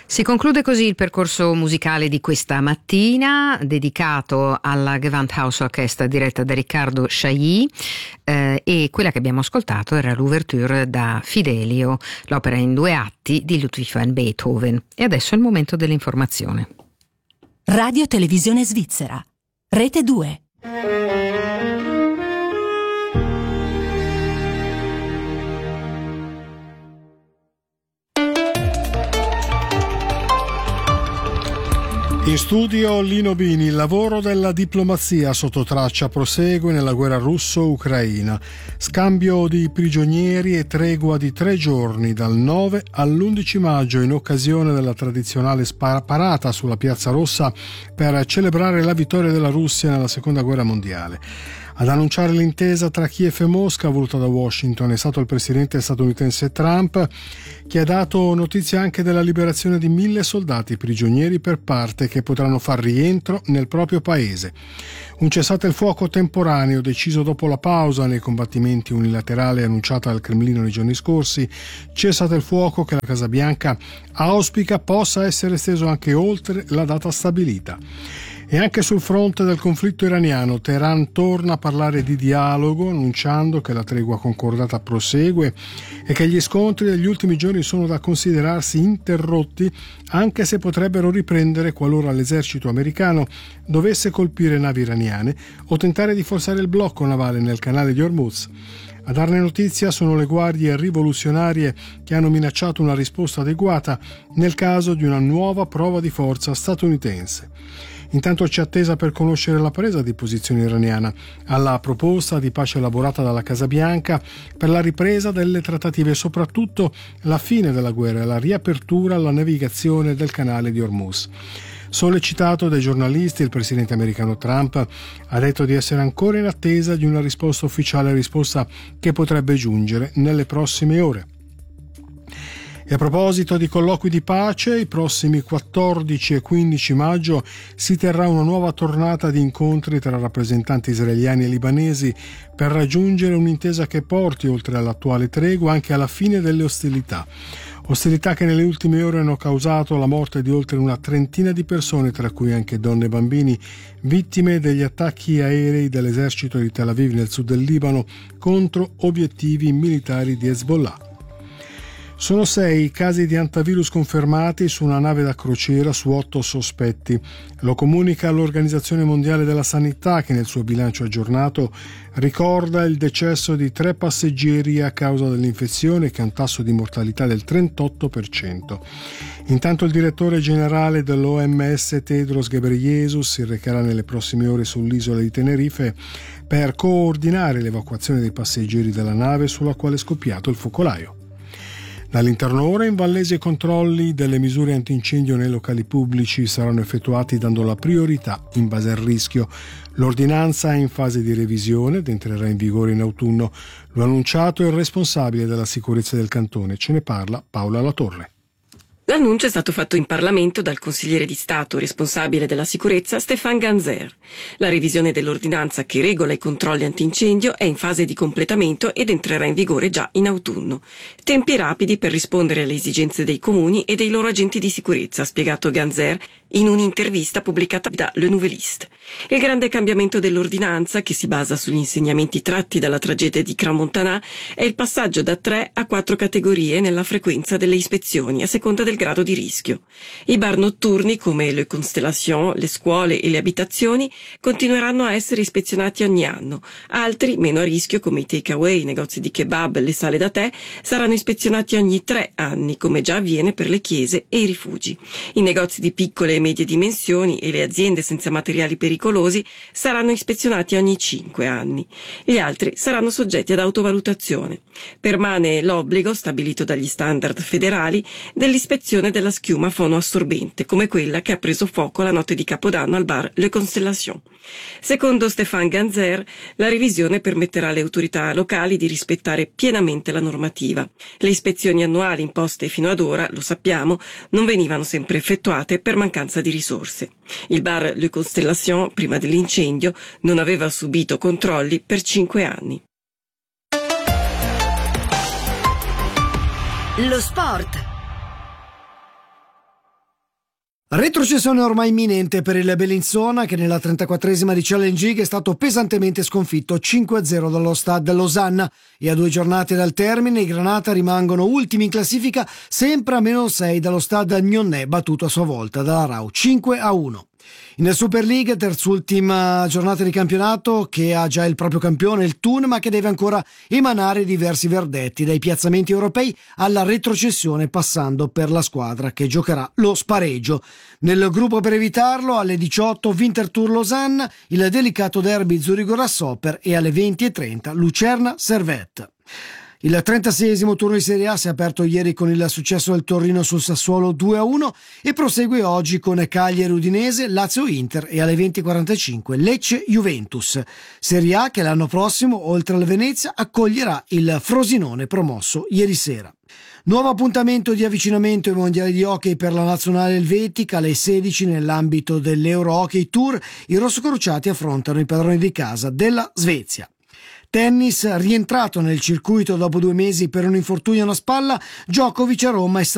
Si conclude così il percorso musicale di questa mattina, dedicato alla Gewandhaus Orchestra diretta da Riccardo Chailly, e quella che abbiamo ascoltato era l'ouverture da Fidelio, l'opera in 2 atti di Ludwig van Beethoven. E adesso è il momento dell'informazione. Radio Televisione Svizzera, Rete 2. In studio Lino Bini. Il lavoro della diplomazia sotto traccia prosegue nella guerra russo-ucraina. Scambio di prigionieri e tregua di 3 giorni dal 9 all'11 maggio in occasione della tradizionale parata sulla Piazza Rossa per celebrare la vittoria della Russia nella Seconda Guerra Mondiale. Ad annunciare l'intesa tra Kiev e Mosca voluta da Washington è stato il presidente statunitense Trump, che ha dato notizia anche della liberazione di 1.000 soldati prigionieri per parte che potranno far rientro nel proprio paese. Un cessate il fuoco temporaneo deciso dopo la pausa nei combattimenti unilaterale annunciata dal Cremlino nei giorni scorsi, cessate il fuoco che la Casa Bianca auspica possa essere esteso anche oltre la data stabilita. E anche sul fronte del conflitto iraniano, Teheran torna a parlare di dialogo, annunciando che la tregua concordata prosegue e che gli scontri degli ultimi giorni sono da considerarsi interrotti, anche se potrebbero riprendere qualora l'esercito americano dovesse colpire navi iraniane o tentare di forzare il blocco navale nel canale di Hormuz. A darne notizia sono le guardie rivoluzionarie che hanno minacciato una risposta adeguata nel caso di una nuova prova di forza statunitense. Intanto c'è attesa per conoscere la presa di posizione iraniana alla proposta di pace elaborata dalla Casa Bianca per la ripresa delle trattative e soprattutto la fine della guerra e la riapertura alla navigazione del canale di Hormuz. Sollecitato dai giornalisti, il presidente americano Trump ha detto di essere ancora in attesa di una risposta ufficiale, risposta che potrebbe giungere nelle prossime ore. E a proposito di colloqui di pace, i prossimi 14 e 15 maggio si terrà una nuova tornata di incontri tra rappresentanti israeliani e libanesi per raggiungere un'intesa che porti, oltre all'attuale tregua, anche alla fine delle ostilità. Ostilità che nelle ultime ore hanno causato la morte di oltre una trentina di persone, tra cui anche donne e bambini, vittime degli attacchi aerei dell'esercito di Tel Aviv nel sud del Libano contro obiettivi militari di Hezbollah. Sono 6 casi di antivirus confermati su una nave da crociera su 8 sospetti. Lo comunica l'Organizzazione Mondiale della Sanità, che nel suo bilancio aggiornato ricorda il decesso di 3 passeggeri a causa dell'infezione, che ha un tasso di mortalità del 38%. Intanto il direttore generale dell'OMS Tedros Ghebreyesus si recherà nelle prossime ore sull'isola di Tenerife per coordinare l'evacuazione dei passeggeri della nave sulla quale è scoppiato il focolaio. Dall'interno ora in Vallese i controlli delle misure antincendio nei locali pubblici saranno effettuati dando la priorità in base al rischio. L'ordinanza è in fase di revisione ed entrerà in vigore in autunno. Lo ha annunciato il responsabile della sicurezza del cantone. Ce ne parla Paola Latorre. L'annuncio è stato fatto in Parlamento dal consigliere di Stato responsabile della sicurezza Stéphane Ganzer. La revisione dell'ordinanza che regola i controlli antincendio è in fase di completamento ed entrerà in vigore già in autunno. Tempi rapidi per rispondere alle esigenze dei comuni e dei loro agenti di sicurezza, ha spiegato Ganzer in un'intervista pubblicata da Le Nouvelliste. Il grande cambiamento dell'ordinanza, che si basa sugli insegnamenti tratti dalla tragedia di Crans-Montana, è il passaggio da 3 a 4 categorie nella frequenza delle ispezioni a seconda del grado di rischio. I bar notturni come le Constellation, le scuole e le abitazioni continueranno a essere ispezionati ogni anno. Altri, meno a rischio, come i takeaway, i negozi di kebab, le sale da tè, saranno ispezionati ogni 3 anni, come già avviene per le chiese e i rifugi. I negozi di piccole e medie dimensioni e le aziende senza materiali pericolosi saranno ispezionati ogni 5 anni. Gli altri saranno soggetti ad autovalutazione. Permane l'obbligo, stabilito dagli standard federali, dell'ispezione della schiuma fonoassorbente, come quella che ha preso fuoco la notte di Capodanno al bar Le Constellation. Secondo Stéphane Ganzer, la revisione permetterà alle autorità locali di rispettare pienamente la normativa. Le ispezioni annuali imposte fino ad ora, lo sappiamo, non venivano sempre effettuate per mancanza di risorse. Il bar Le Constellation, prima dell'incendio, non aveva subito controlli per 5 anni. Lo sport. Retrocessione ormai imminente per il Bellinzona, che nella 34esima di Challenge League è stato pesantemente sconfitto 5-0 dallo Stade Lausanne, e a 2 giornate dal termine i Granata rimangono ultimi in classifica, sempre a -6 dallo Stade Nyonnais, battuto a sua volta dalla Rau 5-1. In Super League, terzultima giornata di campionato, che ha già il proprio campione, il Thun, ma che deve ancora emanare diversi verdetti, dai piazzamenti europei alla retrocessione, passando per la squadra che giocherà lo spareggio. Nel gruppo per evitarlo, alle 18 Winterthur Lausanne, il delicato derby Zurigo-Grasshopper, e alle 20:30 Lucerna-Servette. Il 36esimo turno di Serie A si è aperto ieri con il successo del Torino sul Sassuolo 2-1 e prosegue oggi con Cagliari-Udinese, Lazio-Inter e alle 20:45 Lecce-Juventus. Serie A che l'anno prossimo, oltre al Venezia, accoglierà il Frosinone promosso ieri sera. Nuovo appuntamento di avvicinamento ai mondiali di hockey per la nazionale elvetica. Alle 16 nell'ambito dell'Euro Hockey Tour i rossocrociati affrontano i padroni di casa della Svezia. Tennis, rientrato nel circuito dopo 2 mesi per un infortunio alla spalla, Djokovic a Roma è